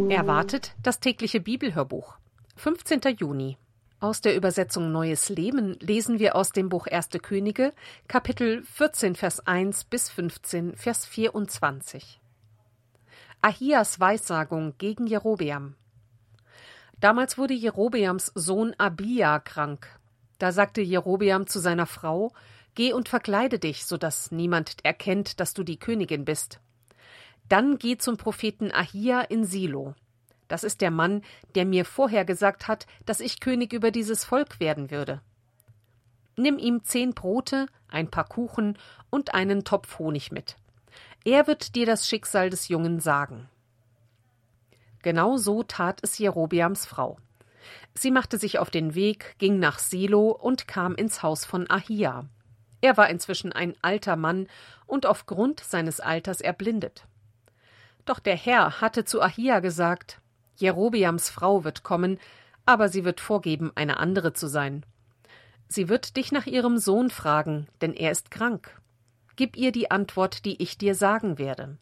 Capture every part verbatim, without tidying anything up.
Erwartet das tägliche Bibelhörbuch. fünfzehnter Juni. Aus der Übersetzung Neues Leben lesen wir aus dem Buch Erste Könige, Kapitel vierzehn, Vers eins bis fünfzehn, Vers vierundzwanzig. Ahias Weissagung gegen Jerobeam. Damals wurde Jerobeams Sohn Abija krank. Da sagte Jerobeam zu seiner Frau: Geh und verkleide dich, so dass niemand erkennt, dass du die Königin bist. Dann geh zum Propheten Ahia in Silo. Das ist der Mann, der mir vorher gesagt hat, dass ich König über dieses Volk werden würde. Nimm ihm zehn Brote, ein paar Kuchen und einen Topf Honig mit. Er wird dir das Schicksal des Jungen sagen. Genau so tat es Jerobeams Frau. Sie machte sich auf den Weg, ging nach Silo und kam ins Haus von Ahia. Er war inzwischen ein alter Mann und aufgrund seines Alters erblindet. Doch der Herr hatte zu Ahia gesagt: Jerobeams Frau wird kommen, aber sie wird vorgeben, eine andere zu sein. Sie wird dich nach ihrem Sohn fragen, denn er ist krank. Gib ihr die Antwort, die ich dir sagen werde.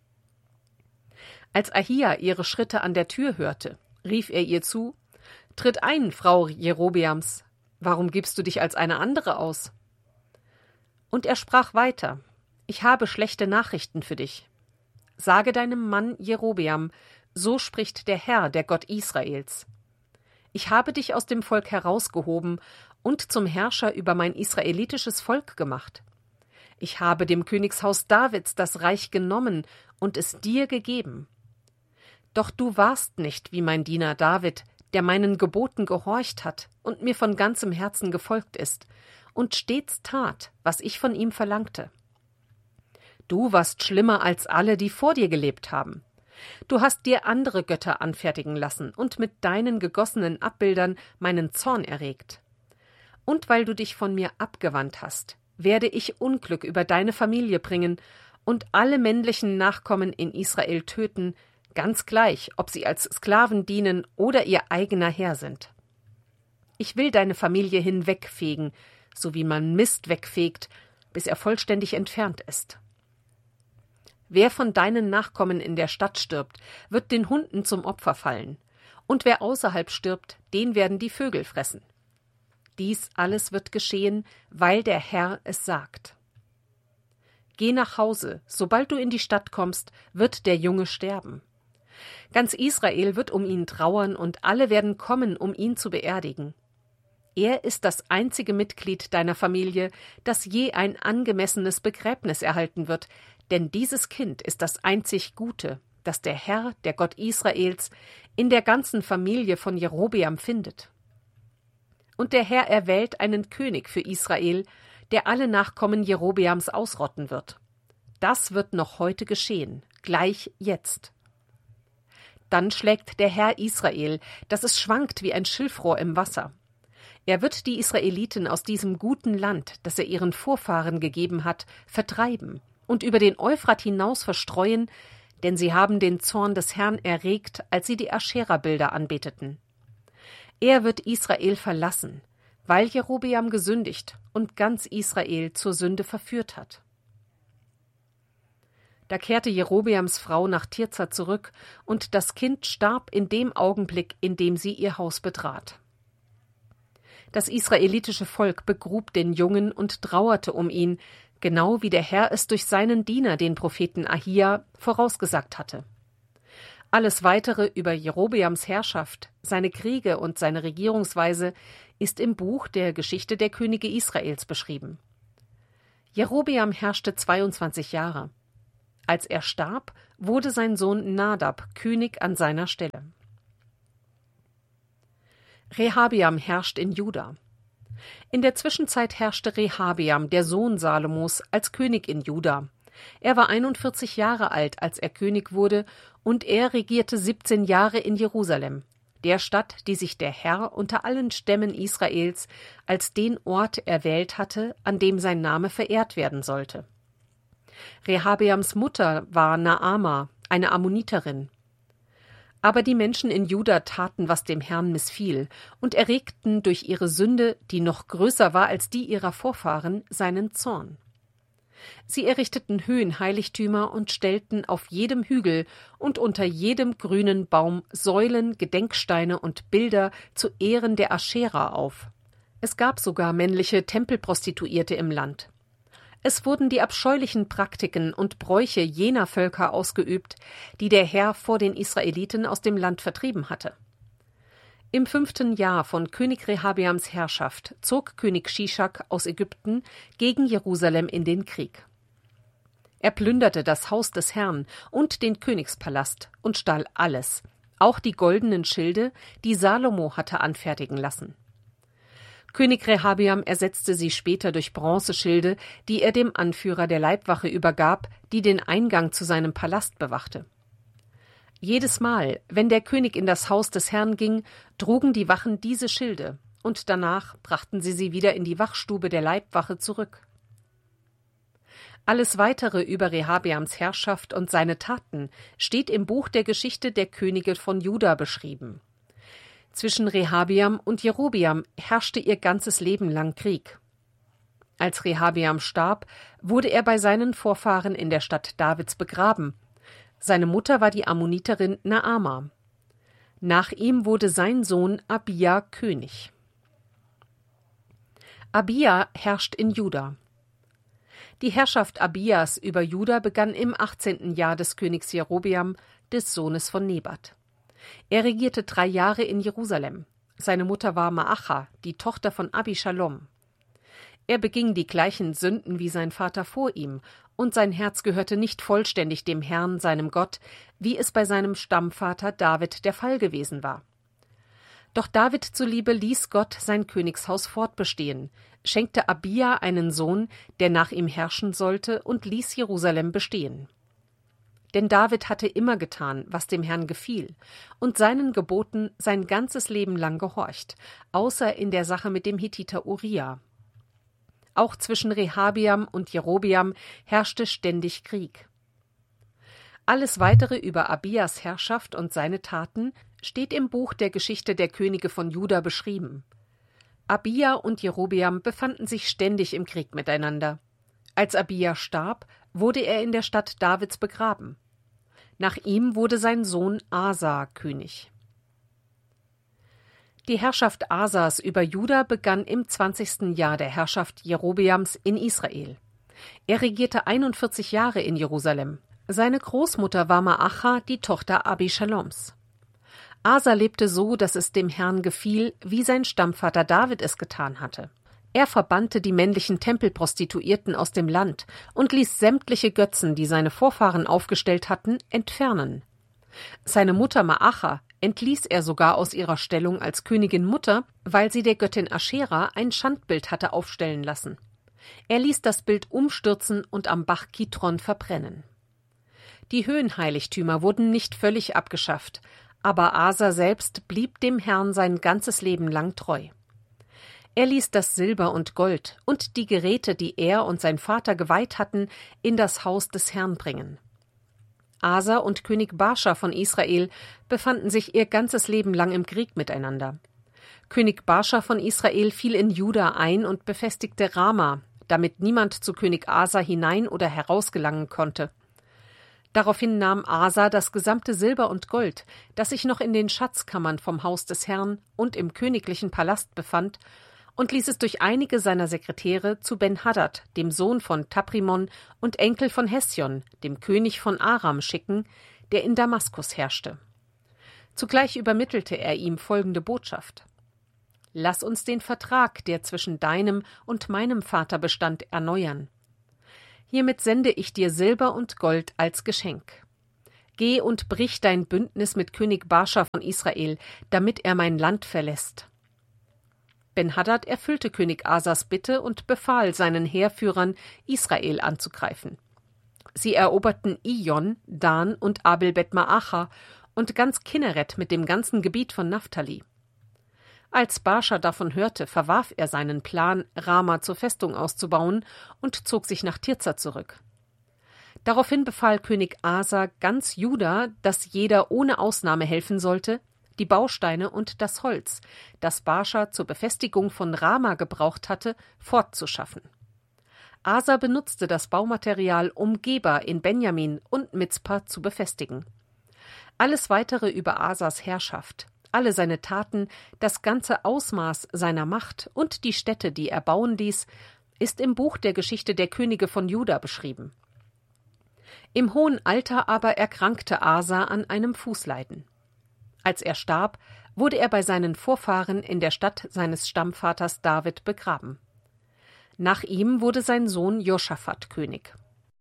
Als Ahia ihre Schritte an der Tür hörte, rief er ihr zu: Tritt ein, Frau Jerobeams, warum gibst du dich als eine andere aus? Und er sprach weiter: Ich habe schlechte Nachrichten für dich. Sage deinem Mann Jerobeam, so spricht der Herr, der Gott Israels. Ich habe dich aus dem Volk herausgehoben und zum Herrscher über mein israelitisches Volk gemacht. Ich habe dem Königshaus Davids das Reich genommen und es dir gegeben. Doch du warst nicht wie mein Diener David, der meinen Geboten gehorcht hat und mir von ganzem Herzen gefolgt ist und stets tat, was ich von ihm verlangte. Du warst schlimmer als alle, die vor dir gelebt haben. Du hast dir andere Götter anfertigen lassen und mit deinen gegossenen Abbildern meinen Zorn erregt. Und weil du dich von mir abgewandt hast, werde ich Unglück über deine Familie bringen und alle männlichen Nachkommen in Israel töten, ganz gleich, ob sie als Sklaven dienen oder ihr eigener Herr sind. Ich will deine Familie hinwegfegen, so wie man Mist wegfegt, bis er vollständig entfernt ist. Wer von deinen Nachkommen in der Stadt stirbt, wird den Hunden zum Opfer fallen, und wer außerhalb stirbt, den werden die Vögel fressen. Dies alles wird geschehen, weil der Herr es sagt. Geh nach Hause, sobald du in die Stadt kommst, wird der Junge sterben. Ganz Israel wird um ihn trauern und alle werden kommen, um ihn zu beerdigen. Er ist das einzige Mitglied deiner Familie, das je ein angemessenes Begräbnis erhalten wird, denn dieses Kind ist das einzig Gute, das der Herr, der Gott Israels, in der ganzen Familie von Jerobeam findet. Und der Herr erwählt einen König für Israel, der alle Nachkommen Jerobeams ausrotten wird. Das wird noch heute geschehen, gleich jetzt. Dann schlägt der Herr Israel, dass es schwankt wie ein Schilfrohr im Wasser. Er wird die Israeliten aus diesem guten Land, das er ihren Vorfahren gegeben hat, vertreiben und über den Euphrat hinaus verstreuen, denn sie haben den Zorn des Herrn erregt, als sie die Aschera-Bilder anbeteten. Er wird Israel verlassen, weil Jerobeam gesündigt und ganz Israel zur Sünde verführt hat. Da kehrte Jerobeams Frau nach Tirza zurück, und das Kind starb in dem Augenblick, in dem sie ihr Haus betrat. Das israelitische Volk begrub den Jungen und trauerte um ihn, genau wie der Herr es durch seinen Diener, den Propheten Ahia, vorausgesagt hatte. Alles Weitere über Jerobeams Herrschaft, seine Kriege und seine Regierungsweise ist im Buch der Geschichte der Könige Israels beschrieben. Jerobeam herrschte zweiundzwanzig Jahre. Als er starb, wurde sein Sohn Nadab König an seiner Stelle. Rehabeam herrscht in Juda. In der Zwischenzeit herrschte Rehabeam, der Sohn Salomos, als König in Juda. Er war einundvierzig Jahre alt, als er König wurde, und er regierte siebzehn Jahre in Jerusalem, der Stadt, die sich der Herr unter allen Stämmen Israels als den Ort erwählt hatte, an dem sein Name verehrt werden sollte. Rehabeams Mutter war Naama, eine Ammoniterin. Aber die Menschen in Juda taten, was dem Herrn missfiel, und erregten durch ihre Sünde, die noch größer war als die ihrer Vorfahren, seinen Zorn. Sie errichteten Höhenheiligtümer und stellten auf jedem Hügel und unter jedem grünen Baum Säulen, Gedenksteine und Bilder zu Ehren der Aschera auf. Es gab sogar männliche Tempelprostituierte im Land. Es wurden die abscheulichen Praktiken und Bräuche jener Völker ausgeübt, die der Herr vor den Israeliten aus dem Land vertrieben hatte. Im fünften Jahr von König Rehabeams Herrschaft zog König Schischak aus Ägypten gegen Jerusalem in den Krieg. Er plünderte das Haus des Herrn und den Königspalast und stahl alles, auch die goldenen Schilde, die Salomo hatte anfertigen lassen. König Rehabeam ersetzte sie später durch Bronzeschilde, die er dem Anführer der Leibwache übergab, die den Eingang zu seinem Palast bewachte. Jedes Mal, wenn der König in das Haus des Herrn ging, trugen die Wachen diese Schilde, und danach brachten sie sie wieder in die Wachstube der Leibwache zurück. Alles Weitere über Rehabeams Herrschaft und seine Taten steht im Buch der Geschichte der Könige von Juda beschrieben. Zwischen Rehabeam und Jerobeam herrschte ihr ganzes Leben lang Krieg. Als Rehabeam starb, wurde er bei seinen Vorfahren in der Stadt Davids begraben. Seine Mutter war die Ammoniterin Naama. Nach ihm wurde sein Sohn Abija König. Abija herrscht in Juda. Die Herrschaft Abijas über Juda begann im achtzehnten Jahr des Königs Jerobeam, des Sohnes von Nebat. Er regierte drei Jahre in Jerusalem. Seine Mutter war Maacha, die Tochter von Abishalom. Er beging die gleichen Sünden wie sein Vater vor ihm, und sein Herz gehörte nicht vollständig dem Herrn, seinem Gott, wie es bei seinem Stammvater David der Fall gewesen war. Doch David zuliebe ließ Gott sein Königshaus fortbestehen, schenkte Abija einen Sohn, der nach ihm herrschen sollte, und ließ Jerusalem bestehen. Denn David hatte immer getan, was dem Herrn gefiel, und seinen Geboten sein ganzes Leben lang gehorcht, außer in der Sache mit dem Hethiter Uria. Auch zwischen Rehabeam und Jerobeam herrschte ständig Krieg. Alles Weitere über Abijas Herrschaft und seine Taten steht im Buch der Geschichte der Könige von Juda beschrieben. Abija und Jerobeam befanden sich ständig im Krieg miteinander. Als Abija starb, wurde er in der Stadt Davids begraben. Nach ihm wurde sein Sohn Asa König. Die Herrschaft Asas über Juda begann im zwanzigsten Jahr der Herrschaft Jerobeams in Israel. Er regierte einundvierzig Jahre in Jerusalem. Seine Großmutter war Maacha, die Tochter Abishaloms. Asa lebte so, dass es dem Herrn gefiel, wie sein Stammvater David es getan hatte. Er verbannte die männlichen Tempelprostituierten aus dem Land und ließ sämtliche Götzen, die seine Vorfahren aufgestellt hatten, entfernen. Seine Mutter Maacha entließ er sogar aus ihrer Stellung als Königin Mutter, weil sie der Göttin Aschera ein Schandbild hatte aufstellen lassen. Er ließ das Bild umstürzen und am Bach Kidron verbrennen. Die Höhenheiligtümer wurden nicht völlig abgeschafft, aber Asa selbst blieb dem Herrn sein ganzes Leben lang treu. Er ließ das Silber und Gold und die Geräte, die er und sein Vater geweiht hatten, in das Haus des Herrn bringen. Asa und König Baascha von Israel befanden sich ihr ganzes Leben lang im Krieg miteinander. König Baascha von Israel fiel in Juda ein und befestigte Rama, damit niemand zu König Asa hinein oder herausgelangen konnte. Daraufhin nahm Asa das gesamte Silber und Gold, das sich noch in den Schatzkammern vom Haus des Herrn und im königlichen Palast befand, und ließ es durch einige seiner Sekretäre zu Ben-Hadad, dem Sohn von Taprimon und Enkel von Hesjon, dem König von Aram, schicken, der in Damaskus herrschte. Zugleich übermittelte er ihm folgende Botschaft: »Lass uns den Vertrag, der zwischen deinem und meinem Vater bestand, erneuern. Hiermit sende ich dir Silber und Gold als Geschenk. Geh und brich dein Bündnis mit König Baascha von Israel, damit er mein Land verlässt.« Ben-Hadad erfüllte König Asas Bitte und befahl seinen Heerführern, Israel anzugreifen. Sie eroberten Ijon, Dan und Abel-Bet-Maacha und ganz Kinneret mit dem ganzen Gebiet von Naphtali. Als Baascha davon hörte, verwarf er seinen Plan, Rama zur Festung auszubauen, und zog sich nach Tirza zurück. Daraufhin befahl König Asa ganz Juda, dass jeder ohne Ausnahme helfen sollte, die Bausteine und das Holz, das Baascha zur Befestigung von Rama gebraucht hatte, fortzuschaffen. Asa benutzte das Baumaterial, um Geba in Benjamin und Mizpa zu befestigen. Alles Weitere über Asas Herrschaft, alle seine Taten, das ganze Ausmaß seiner Macht und die Städte, die er bauen ließ, ist im Buch der Geschichte der Könige von Juda beschrieben. Im hohen Alter aber erkrankte Asa an einem Fußleiden. Als er starb, wurde er bei seinen Vorfahren in der Stadt seines Stammvaters David begraben. Nach ihm wurde sein Sohn Joschafat König.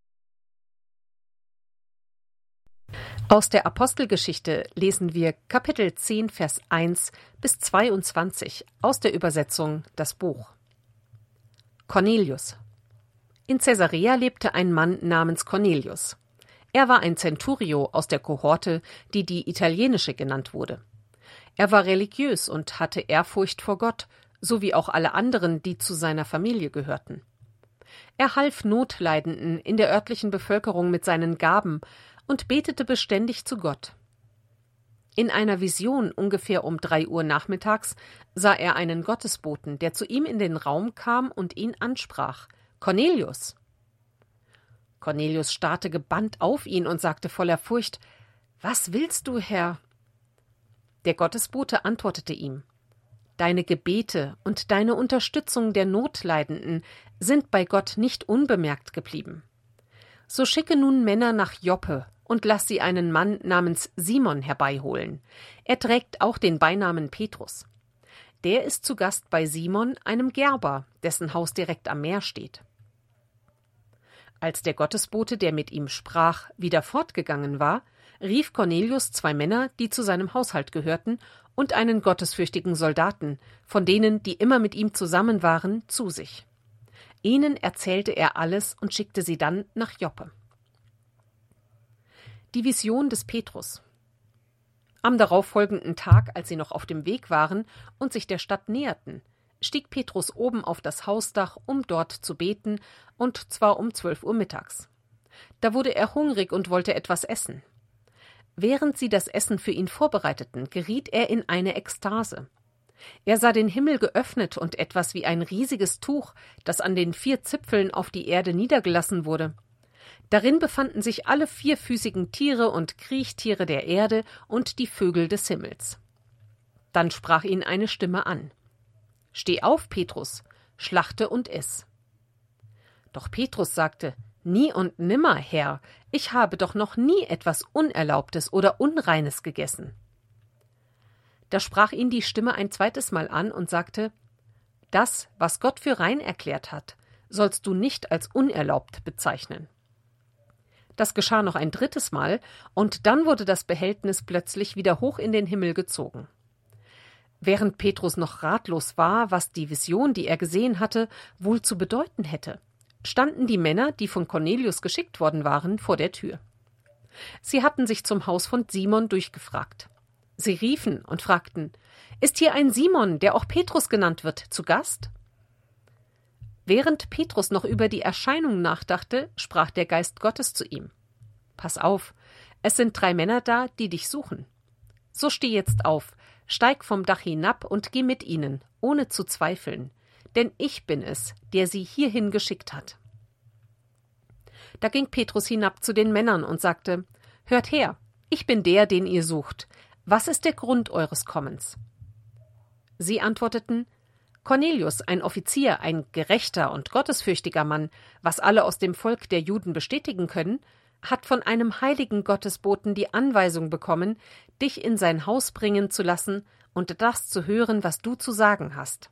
Aus der Apostelgeschichte lesen wir Kapitel zehn, Vers eins bis zweiundzwanzig aus der Übersetzung Das Buch. Cornelius. In Caesarea lebte ein Mann namens Cornelius. Er war ein Centurio aus der Kohorte, die die italienische genannt wurde. Er war religiös und hatte Ehrfurcht vor Gott, so wie auch alle anderen, die zu seiner Familie gehörten. Er half Notleidenden in der örtlichen Bevölkerung mit seinen Gaben und betete beständig zu Gott. In einer Vision ungefähr um drei Uhr nachmittags sah er einen Gottesboten, der zu ihm in den Raum kam und ihn ansprach: »Cornelius!« Cornelius starrte gebannt auf ihn und sagte voller Furcht: »Was willst du, Herr?« Der Gottesbote antwortete ihm: »Deine Gebete und deine Unterstützung der Notleidenden sind bei Gott nicht unbemerkt geblieben. So schicke nun Männer nach Joppe und lass sie einen Mann namens Simon herbeiholen. Er trägt auch den Beinamen Petrus. Der ist zu Gast bei Simon, einem Gerber, dessen Haus direkt am Meer steht.« Als der Gottesbote, der mit ihm sprach, wieder fortgegangen war, rief Cornelius zwei Männer, die zu seinem Haushalt gehörten, und einen gottesfürchtigen Soldaten, von denen, die immer mit ihm zusammen waren, zu sich. Ihnen erzählte er alles und schickte sie dann nach Joppe. Die Vision des Petrus. Am darauffolgenden Tag, als sie noch auf dem Weg waren und sich der Stadt näherten, stieg Petrus oben auf das Hausdach, um dort zu beten, und zwar um zwölf Uhr mittags. Da wurde er hungrig und wollte etwas essen. Während sie das Essen für ihn vorbereiteten, geriet er in eine Ekstase. Er sah den Himmel geöffnet und etwas wie ein riesiges Tuch, das an den vier Zipfeln auf die Erde niedergelassen wurde. Darin befanden sich alle vierfüßigen Tiere und Kriechtiere der Erde und die Vögel des Himmels. Dann sprach ihn eine Stimme an: »Steh auf, Petrus, schlachte und iss.« Doch Petrus sagte: »Nie und nimmer, Herr, ich habe doch noch nie etwas Unerlaubtes oder Unreines gegessen.« Da sprach ihn die Stimme ein zweites Mal an und sagte: »Das, was Gott für rein erklärt hat, sollst du nicht als unerlaubt bezeichnen.« Das geschah noch ein drittes Mal, und dann wurde das Behältnis plötzlich wieder hoch in den Himmel gezogen. Während Petrus noch ratlos war, was die Vision, die er gesehen hatte, wohl zu bedeuten hätte, standen die Männer, die von Cornelius geschickt worden waren, vor der Tür. Sie hatten sich zum Haus von Simon durchgefragt. Sie riefen und fragten: »Ist hier ein Simon, der auch Petrus genannt wird, zu Gast?« Während Petrus noch über die Erscheinung nachdachte, sprach der Geist Gottes zu ihm: »Pass auf, es sind drei Männer da, die dich suchen. So steh jetzt auf, steig vom Dach hinab und geh mit ihnen, ohne zu zweifeln, denn ich bin es, der sie hierhin geschickt hat.« Da ging Petrus hinab zu den Männern und sagte: »Hört her, ich bin der, den ihr sucht. Was ist der Grund eures Kommens?« Sie antworteten: »Cornelius, ein Offizier, ein gerechter und gottesfürchtiger Mann, was alle aus dem Volk der Juden bestätigen können, hat von einem heiligen Gottesboten die Anweisung bekommen, dich in sein Haus bringen zu lassen und das zu hören, was du zu sagen hast.«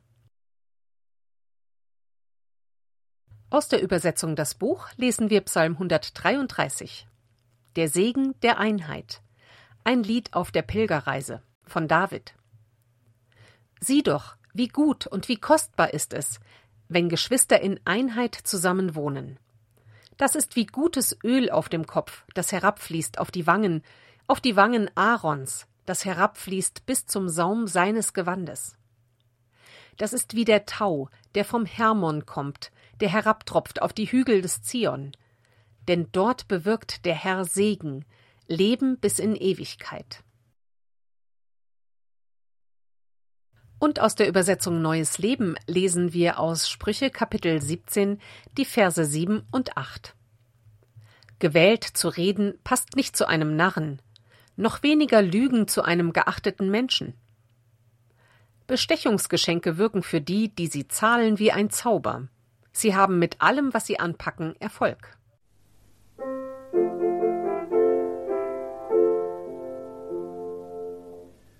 Aus der Übersetzung Das Buch lesen wir Psalm hundertdreiunddreißig. Der Segen der Einheit. Ein Lied auf der Pilgerreise von David. Sieh doch, wie gut und wie kostbar ist es, wenn Geschwister in Einheit zusammen wohnen. Das ist wie gutes Öl auf dem Kopf, das herabfließt auf die Wangen, auf die Wangen Aarons, das herabfließt bis zum Saum seines Gewandes. Das ist wie der Tau, der vom Hermon kommt, der herabtropft auf die Hügel des Zion. Denn dort bewirkt der Herr Segen, Leben bis in Ewigkeit. Und aus der Übersetzung Neues Leben lesen wir aus Sprüche Kapitel siebzehn die Verse sieben und acht. Gewählt zu reden passt nicht zu einem Narren, noch weniger Lügen zu einem geachteten Menschen. Bestechungsgeschenke wirken für die, die sie zahlen, wie ein Zauber. Sie haben mit allem, was sie anpacken, Erfolg.